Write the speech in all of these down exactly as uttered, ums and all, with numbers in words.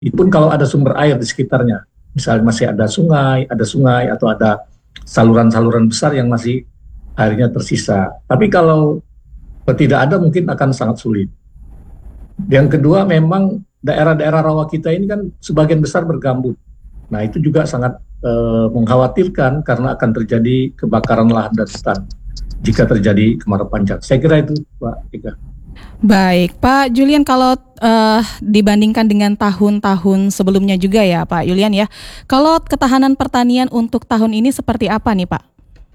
Itu pun kalau ada sumber air di sekitarnya. Misalnya masih ada sungai, ada sungai atau ada saluran-saluran besar yang masih airnya tersisa. Tapi kalau tidak ada mungkin akan sangat sulit. Yang kedua memang daerah-daerah rawa kita ini kan sebagian besar bergambut. Nah itu juga sangat eh, mengkhawatirkan karena akan terjadi kebakaran lahan dan hutan jika terjadi kemarau panjang. Saya kira itu, Pak Ika. Baik, Pak Julian, kalau uh, dibandingkan dengan tahun-tahun sebelumnya juga ya Pak Julian ya, kalau ketahanan pertanian untuk tahun ini seperti apa nih Pak?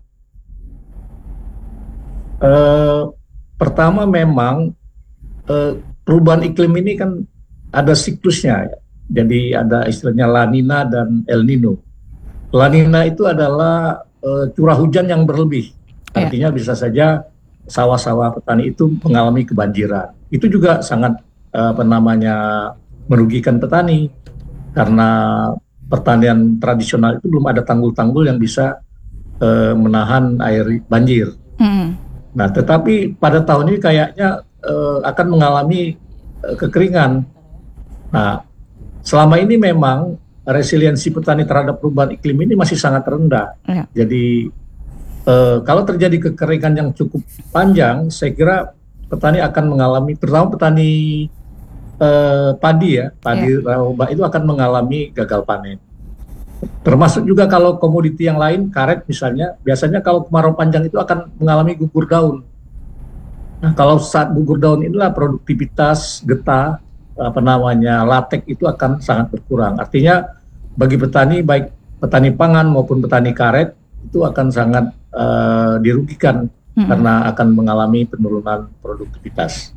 Uh, pertama memang uh, perubahan iklim ini kan ada siklusnya, ya. Jadi ada istilahnya La Nina dan El Nino. La Nina itu adalah uh, curah hujan yang berlebih, artinya yeah. bisa saja sawah-sawah petani itu mengalami kebanjiran. Itu juga sangat apa namanya merugikan petani karena pertanian tradisional itu belum ada tanggul-tanggul yang bisa uh, menahan air banjir. Mm. Nah, tetapi pada tahun ini kayaknya uh, akan mengalami uh, kekeringan. Nah, selama ini memang resiliensi petani terhadap perubahan iklim ini masih sangat rendah. Yeah. Jadi Uh, kalau terjadi kekeringan yang cukup panjang, saya kira petani akan mengalami, terutama petani uh, padi ya, padi yeah. rawa itu akan mengalami gagal panen. Termasuk juga kalau komoditi yang lain, karet misalnya, biasanya kalau kemarau panjang itu akan mengalami gugur daun. Nah, kalau saat gugur daun inilah produktivitas getah, apa namanya, latek itu akan sangat berkurang. Artinya bagi petani, baik petani pangan maupun petani karet, itu akan sangat uh, dirugikan hmm. karena akan mengalami penurunan produktivitas.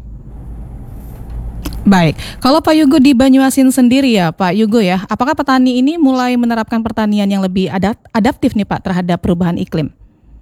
Baik, kalau Pak Yugo di Banyuasin sendiri ya Pak Yugo ya, apakah petani ini mulai menerapkan pertanian yang lebih adap- adaptif nih Pak terhadap perubahan iklim?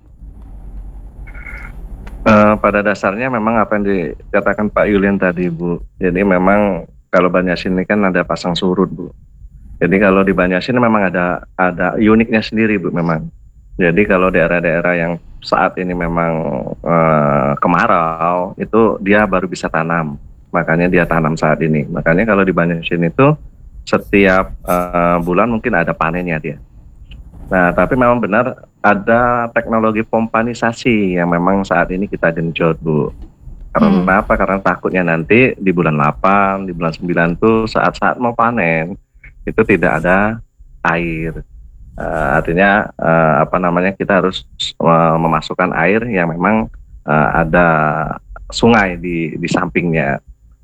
Uh, pada dasarnya memang apa yang dikatakan Pak Julian tadi Bu, jadi memang kalau Banyuasin ini kan ada pasang surut Bu. Jadi kalau di Banyuasin memang ada ada uniknya sendiri Bu memang. Jadi kalau daerah-daerah yang saat ini memang uh, kemarau, itu dia baru bisa tanam. Makanya dia tanam saat ini. Makanya kalau di Banyuasin itu setiap uh, bulan mungkin ada panennya dia. Nah, tapi memang benar ada teknologi pompanisasi yang memang saat ini kita genjot, Bu. Karena hmm. apa? Karena takutnya nanti di bulan delapan, di bulan sembilan tuh saat-saat mau panen, itu tidak ada air. Uh, artinya uh, apa namanya kita harus uh, memasukkan air yang memang uh, ada sungai di di sampingnya.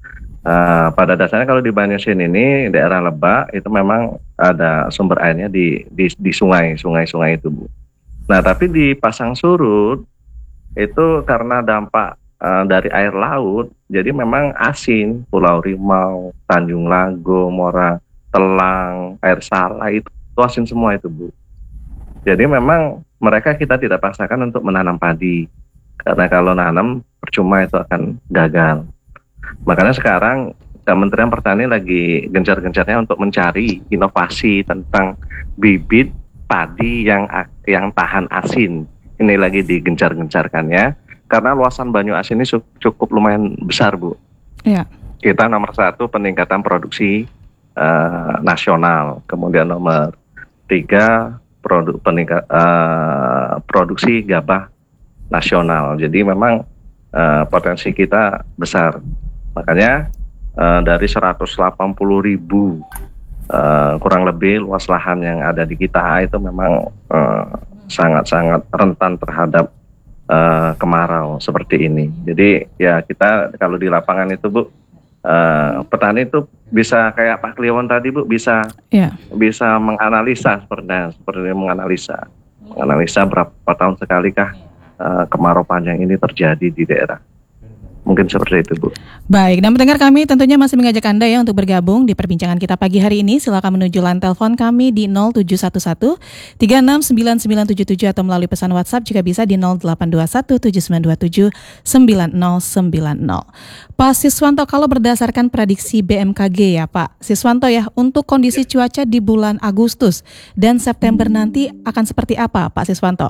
Uh, pada dasarnya kalau di Banyuasin ini daerah Lebak itu memang ada sumber airnya di di, di sungai sungai-sungai itu Bu. Nah tapi di pasang surut itu karena dampak uh, dari air laut, jadi memang asin Pulau Rimau, Tanjung Lago, Muara Telang, Air Salai itu itu asin semua itu Bu. Jadi memang mereka kita tidak paksakan untuk menanam padi. Karena kalau nanam percuma itu akan gagal. Makanya sekarang Kementerian Pertanian lagi gencar-gencarnya untuk mencari inovasi tentang bibit padi yang yang tahan asin. Ini lagi digencar-gencarkannya. Karena luasan Banyuasin ini cukup lumayan besar Bu. Iya. Kita nomor satu peningkatan produksi uh, nasional. Kemudian nomor tiga produk peningkat uh, produksi gabah nasional. Jadi memang uh, potensi kita besar. Makanya uh, dari seratus delapan puluh ribu uh, kurang lebih luas lahan yang ada di kita itu memang uh, sangat-sangat rentan terhadap uh, kemarau seperti ini. Jadi ya kita kalau di lapangan itu Bu, Uh, petani itu bisa kayak Pak Kliwon tadi Bu, bisa yeah. bisa menganalisa seperti seperti menganalisa menganalisa berapa tahun sekalikah uh, kemarau panjang ini terjadi di daerah. Mungkin seperti itu Bu. Baik, dan pendengar kami tentunya masih mengajak Anda ya untuk bergabung di perbincangan kita pagi hari ini. Silakan menuju line telepon kami di nol tujuh satu satu tiga enam sembilan sembilan tujuh tujuh atau melalui pesan WhatsApp juga bisa di nol delapan dua satu tujuh sembilan dua tujuh sembilan nol sembilan nol. Pak Siswanto, kalau berdasarkan prediksi B M K G ya Pak Siswanto ya, untuk kondisi cuaca di bulan Agustus dan September nanti akan seperti apa Pak Siswanto?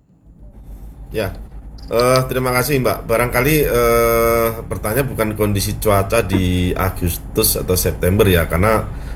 Ya. Uh, terima kasih Mbak. Barangkali uh, pertanyaan bukan kondisi cuaca di Agustus atau September ya, karena